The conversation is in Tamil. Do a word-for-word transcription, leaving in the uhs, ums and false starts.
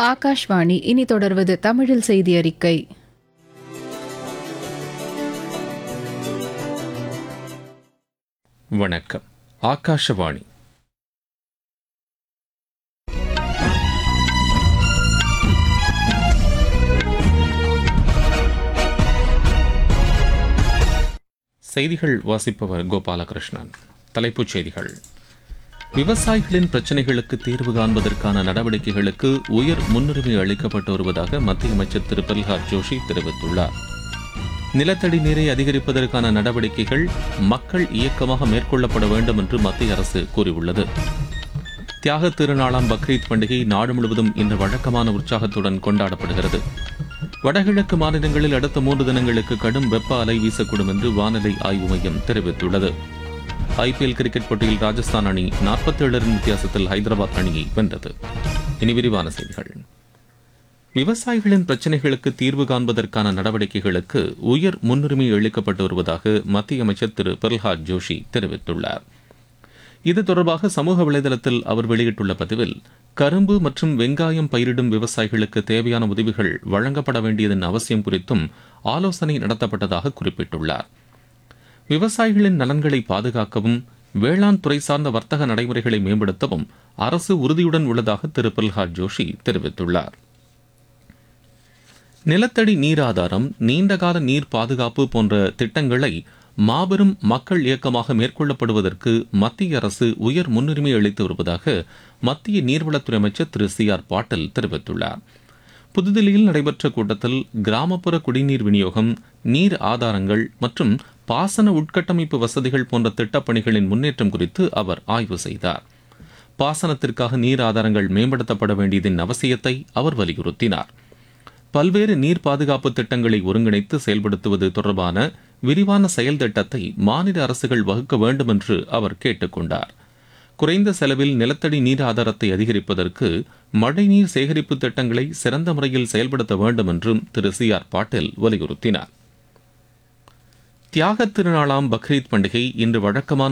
ஆகாஷ்வாணி. இனி தொடர்வது தமிழில் செய்தி அறிக்கை. வணக்கம். ஆகாஷவாணி. செய்திகள் வாசிப்பவர் கோபாலகிருஷ்ணன். தலைப்புச் செய்திகள். விவசாயிகளின் பிரச்சினைகளுக்கு தீர்வு காண்பதற்கான நடவடிக்கைகளுக்கு உயர் முன்னுரிமை அளிக்கப்பட்டு வருவதாக மத்திய அமைச்சர் திரு பிரல்ஹாத் ஜோஷி தெரிவித்துள்ளார். நிலத்தடி நீரை அதிகரிப்பதற்கான நடவடிக்கைகள் மக்கள் இயக்கமாக மேற்கொள்ளப்பட வேண்டும் என்று மத்திய அரசு கூறியுள்ளது. தியாகத் திருநாளாம் பக்ரீத் பண்டிகை நாடு முழுவதும் இன்று வழக்கமான உற்சாகத்துடன் கொண்டாடப்படுகிறது. வடகிழக்கு மாநிலங்களில் அடுத்த மூன்று தினங்களுக்கு கடும் வெப்ப அலை வீசக்கூடும் என்று வானிலை ஆய்வு மையம் தெரிவித்துள்ளது. ஐபிஎல் கிரிக்கெட் போட்டியில் ராஜஸ்தான் அணி நாற்பத்தி ஏழு ரன் வித்தியாசத்தில் ஹைதராபாத் அணியை வென்றது. இனி விரிவான செய்திகள். விவசாயிகளின் பிரச்சினைகளுக்கு தீர்வு காண்பதற்கான நடவடிக்கைகளுக்கு உயர் முன்னுரிமை அளிக்கப்பட்டு வருவதாக மத்திய அமைச்சர் திரு பிரல்ஹாத் ஜோஷி தெரிவித்துள்ளார். இது தொடர்பாக சமூக வலைதளத்தில் அவர் வெளியிட்டுள்ள பதிவில், கரும்பு மற்றும் வெங்காயம் பயிரிடும் விவசாயிகளுக்கு தேவையான உதவிகள் வழங்கப்பட வேண்டியதன் அவசியம் குறித்தும் ஆலோசனை நடத்தப்பட்டதாக குறிப்பிட்டுள்ளார். விவசாயிகளின் நலன்களை பாதுகாக்கவும் வேளாண் துறை சார்ந்த வர்த்தக நடைமுறைகளை மேம்படுத்தவும் அரசு உறுதியுடன் உள்ளதாக திரு பிரல்ஹாத் ஜோஷி தெரிவித்துள்ளார். நிலத்தடி நீர் ஆதாரம், நீண்டகால நீர் பாதுகாப்பு போன்ற திட்டங்களை மாபெரும் மக்கள் இயக்கமாக மேற்கொள்ளப்படுவதற்கு மத்திய அரசு உயர் முன்னுரிமை அளித்து வருவதாக மத்திய நீர்வளத்துறை அமைச்சர் திரு சி ஆர் பாட்டீல் தெரிவித்துள்ளார். புதுதில்லியில் நடைபெற்ற கூட்டத்தில் கிராமப்புற குடிநீர் விநியோகம், நீர் ஆதாரங்கள் மற்றும் பாசன உட்கட்டமைப்பு வசதிகள் போன்ற திட்டப்பணிகளின் முன்னேற்றம் குறித்து அவர் ஆய்வு செய்தார். பாசனத்திற்காக நீர் ஆதாரங்கள் மேம்படுத்தப்பட வேண்டியதன் அவசியத்தை அவர் வலியுறுத்தினார். பல்வேறு நீர் பாதுகாப்பு திட்டங்களை ஒருங்கிணைத்து செயல்படுத்துவது தொடர்பான விரிவான செயல் திட்டத்தை மாநில அரசுகள் வகுக்க வேண்டும் என்று அவர் கேட்டுக் கொண்டார். குறைந்த செலவில் நிலத்தடி நீர் ஆதாரத்தை அதிகரிப்பதற்கு மழைநீர் சேகரிப்பு திட்டங்களை சிறந்த முறையில் செயல்படுத்த வேண்டும் என்றும் திரு சி ஆர் பாட்டீல் வலியுறுத்தினார். தியாகத் திருநாளாம் பக்ரீத் பண்டிகை இன்று வழக்கமான